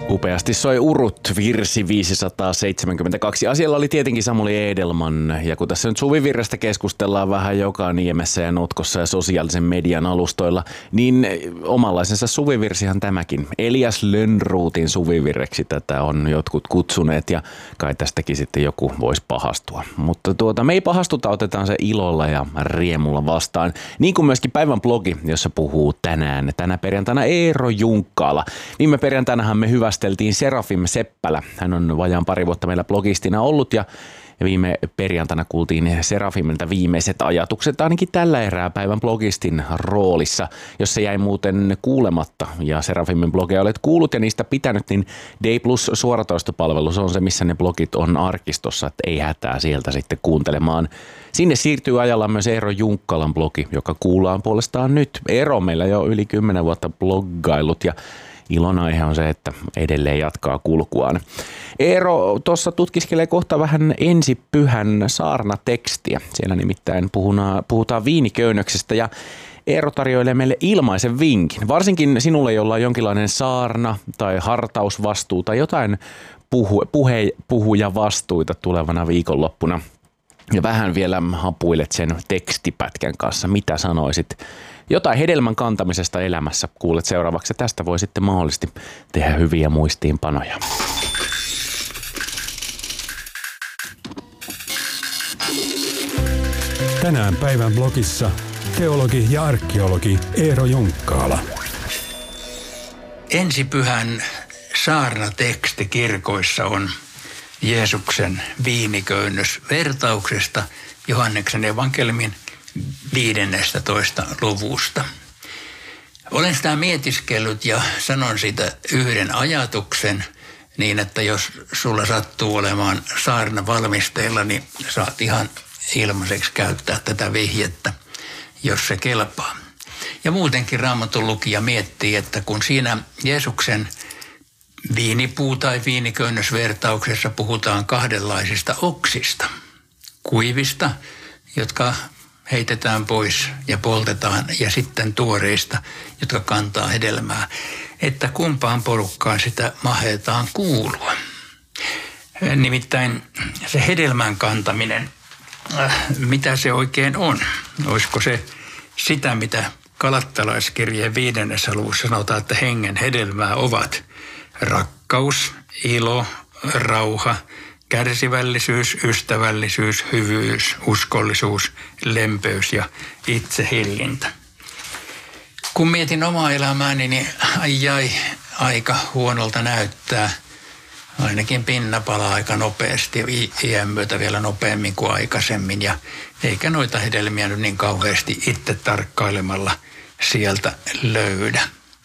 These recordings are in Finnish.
Upeasti soi Urut, virsi 572. Asialla oli tietenkin Samuli Edelman. Ja kun tässä nyt suvivirrestä keskustellaan vähän joka niemessä ja notkossa ja sosiaalisen median alustoilla, niin omanlaisensa suvivirsihan tämäkin. Elias Lönnroothin suvivirreksi tätä on jotkut kutsuneet ja kai tästäkin sitten joku voisi pahastua. Mutta me ei pahastuta, otetaan se ilolla ja riemulla vastaan. Niin kuin myöskin päivän blogi, jossa puhuu tänä perjantaina Eero Junkkaala. Viime perjantainahan me hyvästeltiin Serafim Seppälä. Hän on vajaan pari vuotta meillä blogistina ollut ja viime perjantaina kuultiin Serafimilta viimeiset ajatukset ainakin tällä erää päivän blogistin roolissa. Jos se jäi muuten kuulematta ja Serafimin blogeja olet kuullut ja niistä pitänyt, niin D Plus suoratoistopalvelu, se on se missä ne blogit on arkistossa, että ei hätää sieltä sitten kuuntelemaan. Sinne siirtyy ajalla myös Eero Junkkalan blogi, joka kuullaan puolestaan nyt. Eero on meillä jo yli 10 vuotta bloggailut ja ilon aihe on se, että edelleen jatkaa kulkuaan. Eero tuossa tutkiskelee kohta vähän ensi pyhän saarnatekstiä. Siellä nimittäin puhutaan viiniköynnöksestä ja Eero tarjoilee meille ilmaisen vinkin. Varsinkin sinulle, jolla on jonkinlainen saarna tai hartausvastuu tai jotain puhuja vastuita tulevana viikonloppuna. Ja vähän vielä hapuilet sen tekstipätkän kanssa. Mitä sanoisit? Jotain hedelmän kantamisesta elämässä kuulet seuraavaksi. Tästä voi sitten mahdollisesti tehdä hyviä muistiinpanoja. Tänään päivän blogissa teologi ja arkeologi Eero Junkkaala. Ensi pyhän saarnateksti kirkoissa on Jeesuksen viiniköynnös vertauksesta Johanneksen evankeliumin 15. luvusta. Olen sitä mietiskellyt ja sanon siitä yhden ajatuksen niin, että jos sulla sattuu olemaan saarna valmisteilla, niin saat ihan ilmaiseksi käyttää tätä vihjettä, jos se kelpaa. Ja muutenkin Raamatun lukija miettii, että kun siinä Jeesuksen viinipuu- tai viiniköynnösvertauksessa puhutaan kahdenlaisista oksista. Kuivista, jotka heitetään pois ja poltetaan, ja sitten tuoreista, jotka kantaa hedelmää. Että kumpaan porukkaan sitä mahetaan kuulua. Nimittäin se hedelmän kantaminen, mitä se oikein on? Olisiko se sitä, mitä Galattalaiskirjeen 5. luvussa sanotaan, että hengen hedelmää ovat rakkaus, ilo, rauha, kärsivällisyys, ystävällisyys, hyvyys, uskollisuus, lempeys ja itsehillintä. Kun mietin omaa elämääni, niin aika huonolta näyttää. Ainakin pinna palaa aika nopeasti, iän myötä vielä nopeammin kuin aikaisemmin. Ja eikä noita hedelmiä nyt niin kauheasti itse tarkkailemalla sieltä löydä.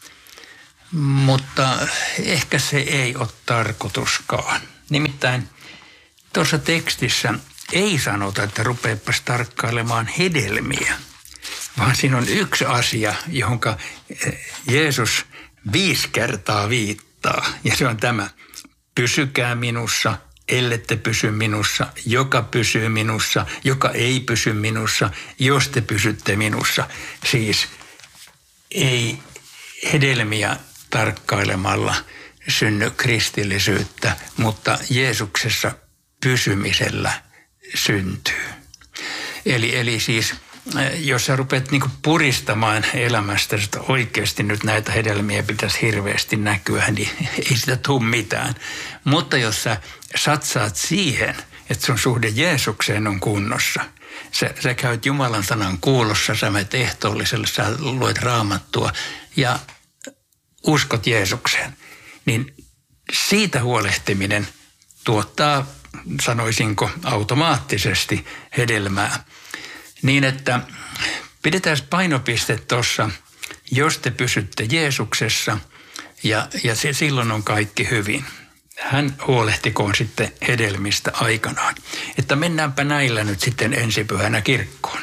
Mutta ehkä se ei ole tarkoituskaan. Nimittäin tuossa tekstissä ei sanota, että rupeepas tarkkailemaan hedelmiä, vaan siinä on yksi asia, johonka Jeesus 5 kertaa viittaa. Ja se on tämä: pysykää minussa, ellette pysy minussa, joka pysyy minussa, joka ei pysy minussa, jos te pysytte minussa. Siis ei hedelmiä tarkkailemalla synny kristillisyyttä, mutta Jeesuksessa pysymisellä syntyy. Eli siis jos sä rupeat niinku puristamaan elämästä, että oikeasti nyt näitä hedelmiä pitäisi hirveästi näkyä, niin ei sitä tule mitään. Mutta jos sä satsaat siihen, että sun suhde Jeesukseen on kunnossa, sä käyt Jumalan sanan kuulossa, sä menet ehtoolliselle, sä luet Raamattua ja uskot Jeesukseen, niin siitä huolehtiminen tuottaa, sanoisinko, automaattisesti hedelmää. Niin, että pidetään painopiste tuossa, jos te pysytte Jeesuksessa ja silloin on kaikki hyvin. Hän huolehtikoon sitten hedelmistä aikanaan. Että mennäänpä näillä nyt sitten ensi pyhänä kirkkoon.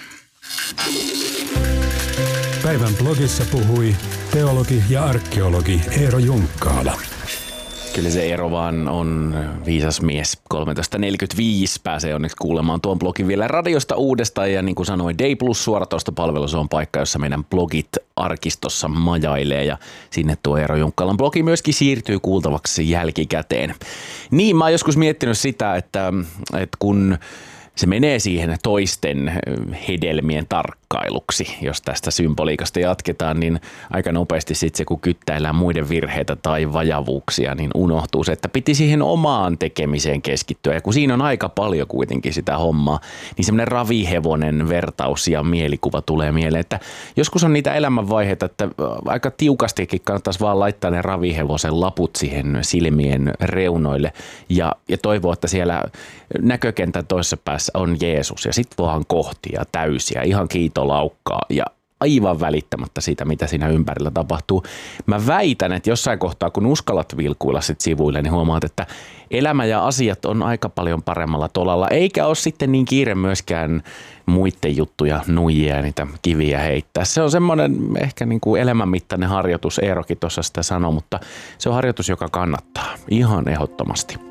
Päivän blogissa puhui teologi ja arkeologi Eero Junkkaala. Kyllä se Eero vaan on viisas mies. 13.45 pääsee onneksi kuulemaan tuon blogin vielä radiosta uudestaan. Ja niin kuin sanoin, Day Plus suoratoistopalvelu, se on paikka, jossa meidän blogit arkistossa majailee. Ja sinne tuo Eero Junkkalan blogi myöskin siirtyy kuultavaksi jälkikäteen. Niin, mä oon joskus miettinyt sitä, että kun se menee siihen toisten hedelmien tarkkailuksi, jos tästä symboliikasta jatketaan, niin aika nopeasti sitten se, kun kyttäillään muiden virheitä tai vajavuuksia, niin unohtuu se, että piti siihen omaan tekemiseen keskittyä. Ja kun siinä on aika paljon kuitenkin sitä hommaa, niin semmoinen ravihevonen vertaus ja mielikuva tulee mieleen, että joskus on niitä elämänvaiheita, että aika tiukastikin kannattaisi vaan laittaa ne ravihevosen laput siihen silmien reunoille ja toivoa, että siellä näkökentän toisessa päässä on Jeesus ja sit vaan kohtia täysiä, ihan kiitolaukkaa ja aivan välittämättä siitä, mitä siinä ympärillä tapahtuu. Mä väitän, että jossain kohtaa, kun uskallat vilkuilla sit sivuille, niin huomaat, että elämä ja asiat on aika paljon paremmalla tolalla, eikä ole sitten niin kiire myöskään muiden juttuja nuijia ja niitä kiviä heittää. Se on semmoinen ehkä niin kuin elämänmittainen harjoitus, Eerokin tuossa sitä sanoi, mutta se on harjoitus, joka kannattaa ihan ehdottomasti.